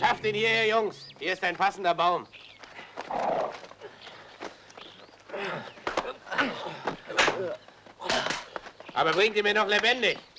Schafft ihn hierher, Jungs. Hier ist ein passender Baum. Aber bringt ihn mir noch lebendig.